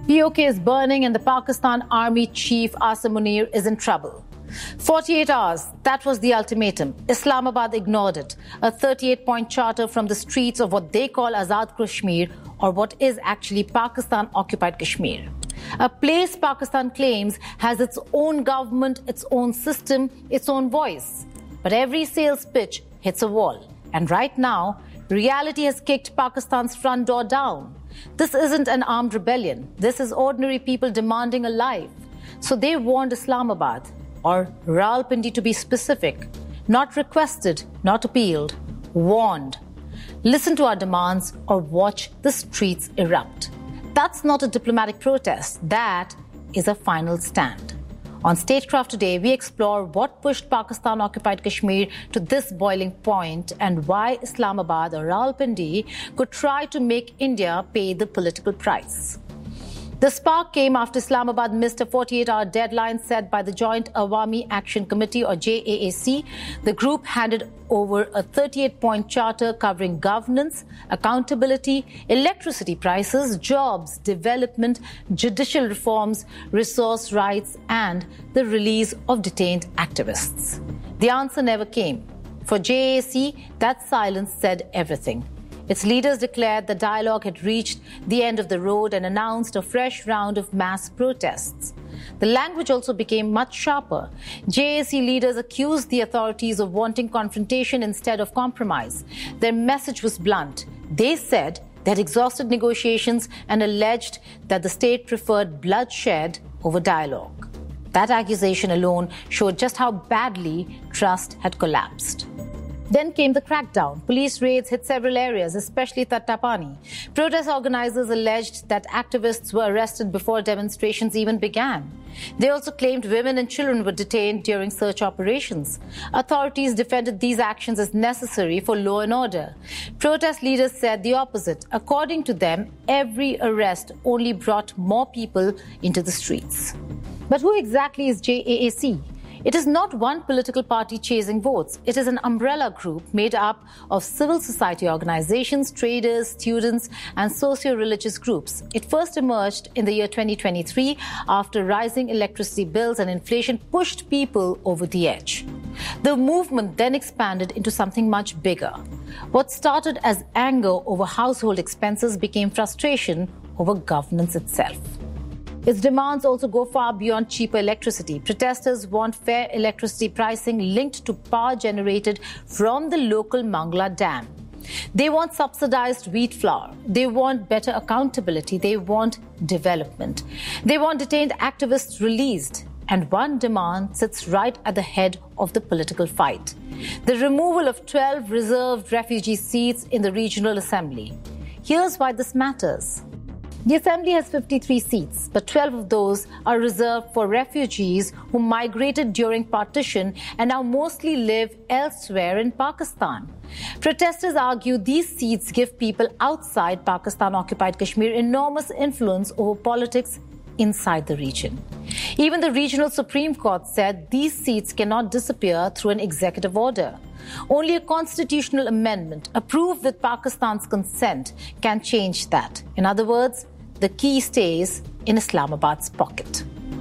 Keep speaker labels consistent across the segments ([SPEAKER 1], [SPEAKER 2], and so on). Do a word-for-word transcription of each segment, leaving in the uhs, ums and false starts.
[SPEAKER 1] P O K is burning and the Pakistan Army Chief Asim Munir is in trouble. forty-eight hours, that was the ultimatum. Islamabad ignored it. A thirty-eight point charter from the streets of what they call Azad Kashmir, or what is actually Pakistan-occupied Kashmir. A place Pakistan claims has its own government, its own system, its own voice. But every sales pitch hits a wall. And right now, reality has kicked Pakistan's front door down. This isn't an armed rebellion. This is ordinary people demanding a life. So they warned Islamabad, or Rawalpindi to be specific, not requested, not appealed, warned. Listen to our demands or watch the streets erupt. That's not a diplomatic protest. That is a final stand. On Statecraft today, we explore what pushed Pakistan-occupied Kashmir to this boiling point and why Islamabad or Rawalpindi could try to make India pay the political price. The spark came after Islamabad missed a forty-eight hour deadline set by the Joint Awami Action Committee, or J A A C. The group handed over a thirty-eight point charter covering governance, accountability, electricity prices, jobs, development, judicial reforms, resource rights, and the release of detained activists. The answer never came. For J A A C, that silence said everything. Its leaders declared the dialogue had reached the end of the road and announced a fresh round of mass protests. The language also became much sharper. J A C leaders accused the authorities of wanting confrontation instead of compromise. Their message was blunt. They said they had exhausted negotiations and alleged that the state preferred bloodshed over dialogue. That accusation alone showed just how badly trust had collapsed. Then came the crackdown. Police raids hit several areas, especially Tattapani. Protest organizers alleged that activists were arrested before demonstrations even began. They also claimed women and children were detained during search operations. Authorities defended these actions as necessary for law and order. Protest leaders said the opposite. According to them, every arrest only brought more people into the streets. But who exactly is J A A C? It is not one political party chasing votes. It is an umbrella group made up of civil society organizations, traders, students, and socio-religious groups. It first emerged in the year twenty twenty-three after rising electricity bills and inflation pushed people over the edge. The movement then expanded into something much bigger. What started as anger over household expenses became frustration over governance itself. Its demands also go far beyond cheaper electricity. Protesters want fair electricity pricing linked to power generated from the local Mangla Dam. They want subsidized wheat flour. They want better accountability. They want development. They want detained activists released. And one demand sits right at the head of the political fight: the removal of twelve reserved refugee seats in the Regional Assembly. Here's why this matters. The Assembly has fifty-three seats, but twelve of those are reserved for refugees who migrated during partition and now mostly live elsewhere in Pakistan. Protesters argue these seats give people outside Pakistan-occupied Kashmir enormous influence over politics inside the region. Even the Regional Supreme Court said these seats cannot disappear through an executive order. Only a constitutional amendment approved with Pakistan's consent can change that. In other words, the key stays in Islamabad's pocket.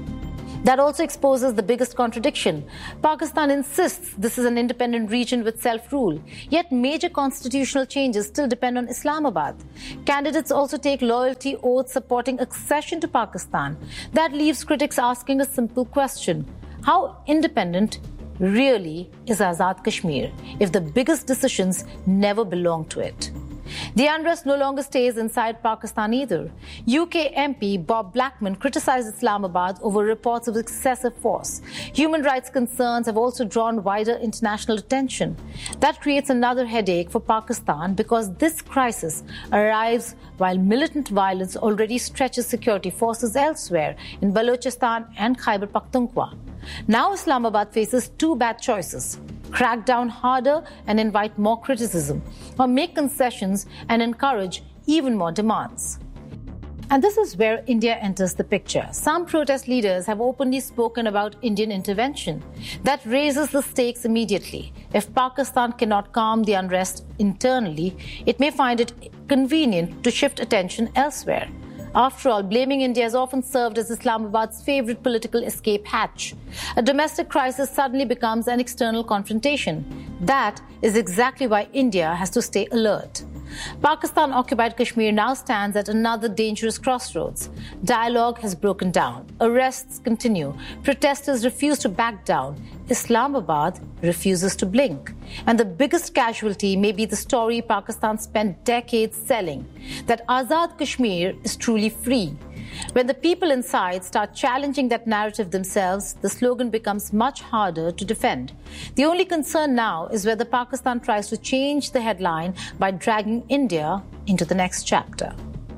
[SPEAKER 1] That also exposes the biggest contradiction. Pakistan insists this is an independent region with self-rule, yet major constitutional changes still depend on Islamabad. Candidates also take loyalty oaths supporting accession to Pakistan. That leaves critics asking a simple question: how independent really is Azad Kashmir if the biggest decisions never belong to it? The unrest no longer stays inside Pakistan either. U K M P Bob Blackman criticized Islamabad over reports of excessive force. Human rights concerns have also drawn wider international attention. That creates another headache for Pakistan because this crisis arrives while militant violence already stretches security forces elsewhere in Balochistan and Khyber Pakhtunkhwa. Now Islamabad faces two bad choices: crack down harder and invite more criticism, or make concessions and encourage even more demands. And this is where India enters the picture. Some protest leaders have openly spoken about Indian intervention. That raises the stakes immediately. If Pakistan cannot calm the unrest internally, it may find it convenient to shift attention elsewhere. After all, blaming India has often served as Islamabad's favorite political escape hatch. A domestic crisis suddenly becomes an external confrontation. That is exactly why India has to stay alert. Pakistan-occupied Kashmir now stands at another dangerous crossroads. Dialogue has broken down. Arrests continue. Protesters refuse to back down. Islamabad refuses to blink. And the biggest casualty may be the story Pakistan spent decades selling, that Azad Kashmir is truly free. When the people inside start challenging that narrative themselves, the slogan becomes much harder to defend. The only concern now is whether Pakistan tries to change the headline by dragging India into the next chapter.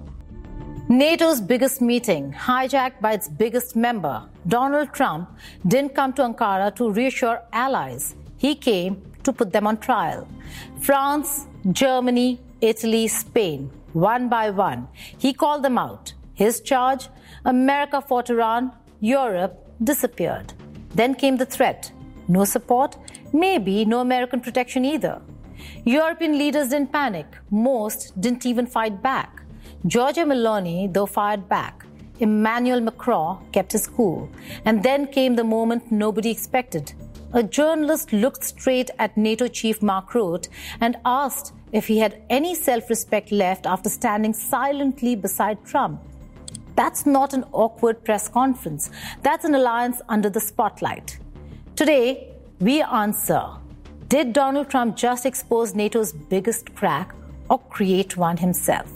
[SPEAKER 1] NATO's biggest meeting, hijacked by its biggest member, Donald Trump, didn't come to Ankara to reassure allies. He came to put them on trial. France, Germany, Italy, Spain, one by one, he called them out. His charge, America fought Iran, Europe disappeared. Then came the threat. No support, maybe no American protection either. European leaders didn't panic. Most didn't even fight back. Giorgia Meloni, though, fired back. Emmanuel Macron kept his cool. And then came the moment nobody expected. A journalist looked straight at NATO chief Mark Rutte and asked if he had any self-respect left after standing silently beside Trump. That's not an awkward press conference. That's an alliance under the spotlight. Today, we answer, did Donald Trump just expose NATO's biggest crack or create one himself?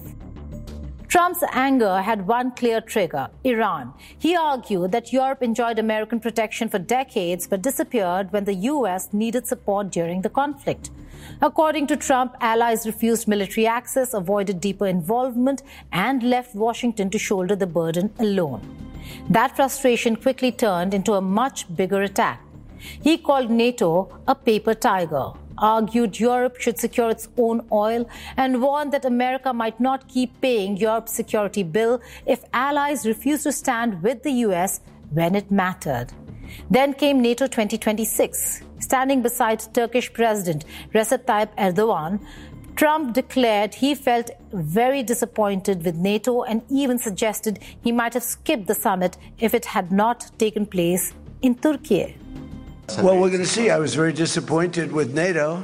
[SPEAKER 1] Trump's anger had one clear trigger, Iran. He argued that Europe enjoyed American protection for decades but disappeared when the U S needed support during the conflict. According to Trump, allies refused military access, avoided deeper involvement, and left Washington to shoulder the burden alone. That frustration quickly turned into a much bigger attack. He called NATO a paper tiger, argued Europe should secure its own oil, and warned that America might not keep paying Europe's security bill if allies refused to stand with the U S when it mattered. Then came NATO twenty twenty-six. Standing beside Turkish President Recep Tayyip Erdogan, Trump declared he felt very disappointed with NATO and even suggested he might have skipped the summit if it had not taken place in Turkey.
[SPEAKER 2] Well, we're going to see. I was very disappointed with NATO.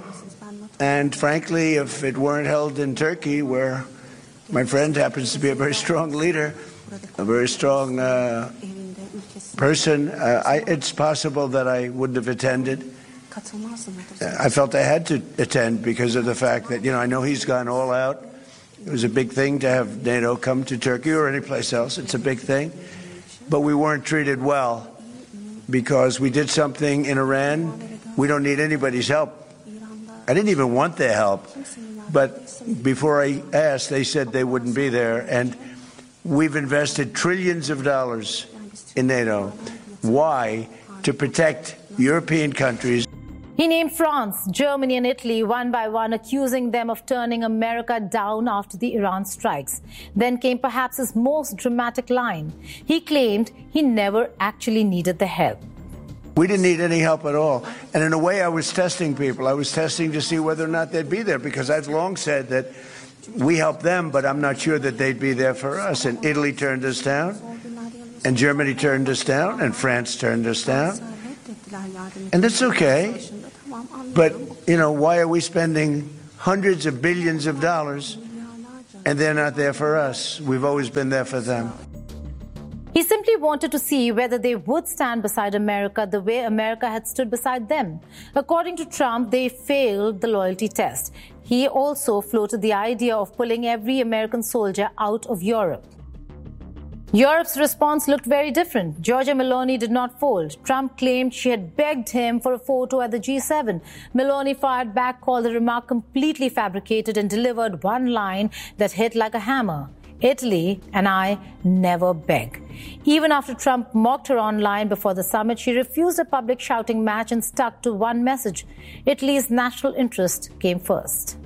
[SPEAKER 2] And frankly, if it weren't held in Turkey, where my friend happens to be a very strong leader, a very strong uh, person, uh, I, it's possible that I wouldn't have attended. I felt I had to attend because of the fact that, you know, I know he's gone all out. It was a big thing to have NATO come to Turkey or any place else. It's a big thing. But we weren't treated well because we did something in Iran. We don't need anybody's help. I didn't even want their help. But before I asked, they said they wouldn't be there. And we've invested trillions of dollars in NATO. Why? To protect European countries.
[SPEAKER 1] He named France, Germany and Italy one by one, accusing them of turning America down after the Iran strikes. Then came perhaps his most dramatic line. He claimed he never actually needed the help.
[SPEAKER 2] We didn't need any help at all. And in a way, I was testing people. I was testing to see whether or not they'd be there, because I've long said that we helped them, but I'm not sure that they'd be there for us. And Italy turned us down, and Germany turned us down, and France turned us down. And that's okay. But, you know, why are we spending hundreds of billions of dollars and they're not there for us? We've always been there for them.
[SPEAKER 1] He simply wanted to see whether they would stand beside America the way America had stood beside them. According to Trump, they failed the loyalty test. He also floated the idea of pulling every American soldier out of Europe. Europe's response looked very different. Giorgia Meloni did not fold. Trump claimed she had begged him for a photo at the G seven. Meloni fired back, called the remark completely fabricated, and delivered one line that hit like a hammer. Italy and I never beg. Even after Trump mocked her online before the summit, she refused a public shouting match and stuck to one message. Italy's national interest came first.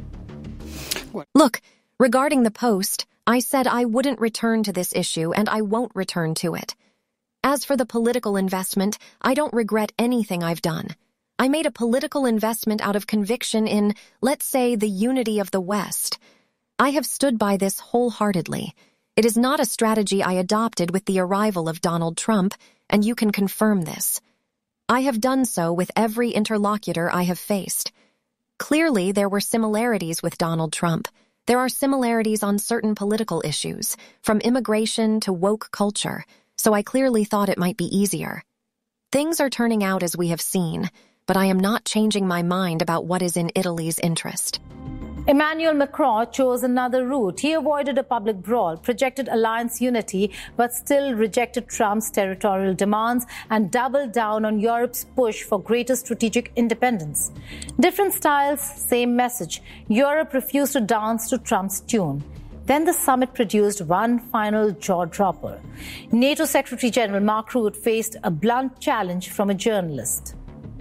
[SPEAKER 3] Look, regarding the Post, I said I wouldn't return to this issue and I won't return to it. As for the political investment, I don't regret anything I've done. I made a political investment out of conviction in, let's say, the unity of the West. I have stood by this wholeheartedly. It is not a strategy I adopted with the arrival of Donald Trump, and you can confirm this. I have done so with every interlocutor I have faced. Clearly, there were similarities with Donald Trump. There are similarities on certain political issues, from immigration to woke culture, so I clearly thought it might be easier. Things are turning out as we have seen, but I am not changing my mind about what is in Italy's interest.
[SPEAKER 1] Emmanuel Macron chose another route. He avoided a public brawl, projected alliance unity, but still rejected Trump's territorial demands and doubled down on Europe's push for greater strategic independence. Different styles, same message. Europe refused to dance to Trump's tune. Then the summit produced one final jaw-dropper. NATO Secretary General Mark Rutte faced a blunt challenge from a journalist.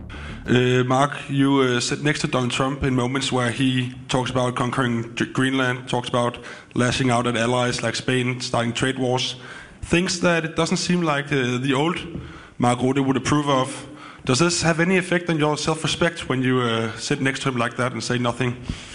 [SPEAKER 4] Uh, Mark, you uh, sit next to Donald Trump in moments where he talks about conquering G- Greenland, talks about lashing out at allies like Spain, starting trade wars, things that it doesn't seem like uh, the old Mark Rutte would approve of. Does this have any effect on your self-respect when you uh, sit next to him like that and say nothing?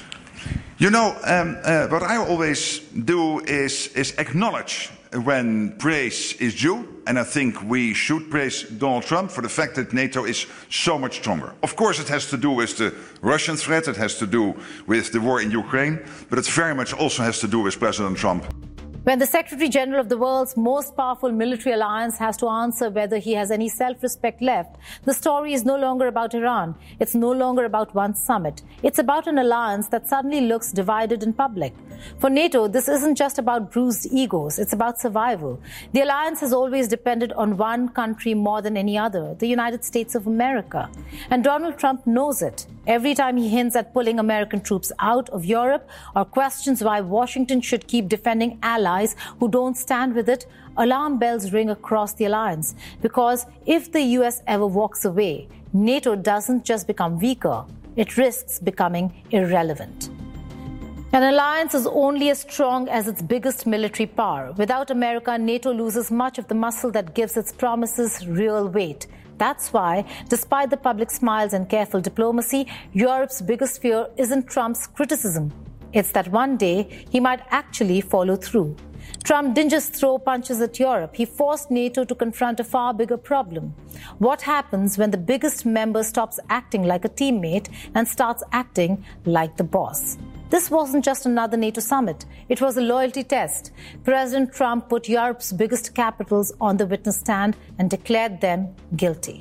[SPEAKER 5] You know, um, uh, what I always do is, is acknowledge when praise is due, and I think we should praise Donald Trump for the fact that NATO is so much stronger. Of course, it has to do with the Russian threat, it has to do with the war in Ukraine, but it very much also has to do with President Trump.
[SPEAKER 1] When the Secretary General of the world's most powerful military alliance has to answer whether he has any self-respect left, the story is no longer about Iran. It's no longer about one summit. It's about an alliance that suddenly looks divided in public. For NATO, this isn't just about bruised egos. It's about survival. The alliance has always depended on one country more than any other, the United States of America. And Donald Trump knows it. Every time he hints at pulling American troops out of Europe or questions why Washington should keep defending allies who don't stand with it, alarm bells ring across the alliance. Because if the U S ever walks away, NATO doesn't just become weaker, it risks becoming irrelevant. An alliance is only as strong as its biggest military power. Without America, NATO loses much of the muscle that gives its promises real weight. That's why, despite the public smiles and careful diplomacy, Europe's biggest fear isn't Trump's criticism. It's that one day he might actually follow through. Trump didn't just throw punches at Europe. He forced NATO to confront a far bigger problem. What happens when the biggest member stops acting like a teammate and starts acting like the boss? This wasn't just another NATO summit. It was a loyalty test. President Trump put Europe's biggest capitals on the witness stand and declared them guilty.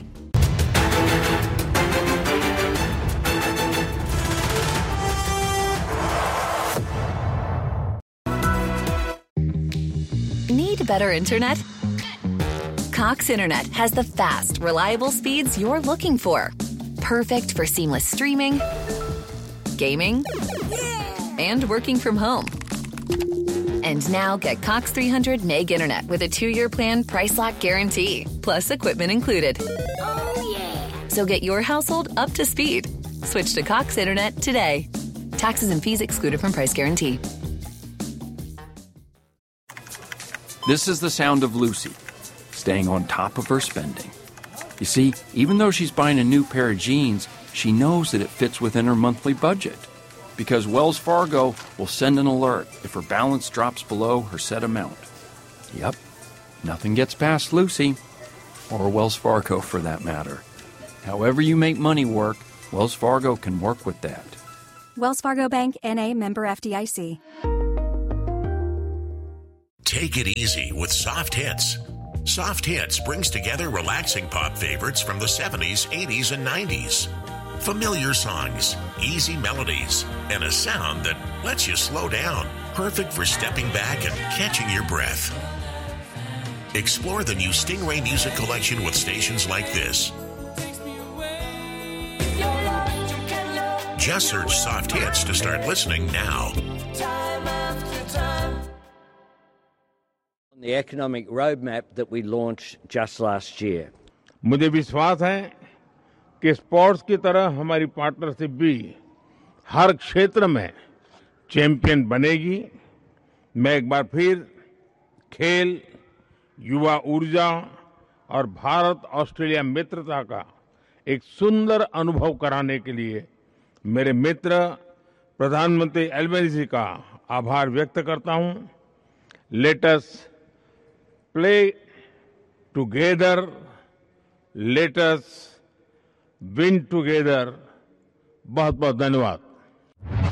[SPEAKER 6] Need better internet? Cox Internet has the fast, reliable speeds you're looking for. Perfect for seamless streaming, gaming, and working from home. And now get Cox three hundred meg internet with a two-year plan price lock guarantee, plus equipment included. Oh, yeah. So get your household up to speed. Switch to Cox Internet today. Taxes and fees excluded from price guarantee.
[SPEAKER 7] This is the sound of Lucy, staying on top of her spending. You see, even though she's buying a new pair of jeans, she knows that it fits within her monthly budget. Because Wells Fargo will send an alert if her balance drops below her set amount. Yep, nothing gets past Lucy, or Wells Fargo for that matter. However you make money work, Wells Fargo can work with that.
[SPEAKER 8] Wells Fargo Bank, N A, member F D I C.
[SPEAKER 9] Take it easy with Soft Hits. Soft Hits brings together relaxing pop favorites from the seventies, eighties, and nineties. Familiar songs, easy melodies, and a sound that lets you slow down. Perfect for stepping back and catching your breath. Explore the new Stingray Music Collection with stations like this. Just search Soft Hits to start listening now.
[SPEAKER 10] The economic roadmap that we launched just last year.
[SPEAKER 11] मुझे विश्वास है कि sports की तरह हमारी partnership भी हर क्षेत्र में चैंपियन बनेगी। मैं एक बार फिर खेल, युवा ऊर्जा और भारत ऑस्ट्रेलिया मित्रता का एक सुंदर अनुभव कराने के लिए मेरे मित्र प्रधानमंत्री एल्बनीज़ी का आभार व्यक्त करता हूं। Let us play together, let us win together. बहुत बहुत धन्यवाद।